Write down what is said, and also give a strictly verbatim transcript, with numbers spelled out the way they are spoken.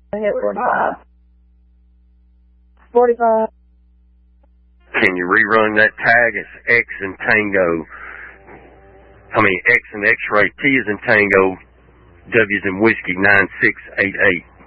hit forty-five. forty-five. Can you rerun that tag? It's X and Tango. I mean, X and X-ray, T is in Tango, W is in Whiskey, nine six eight eight.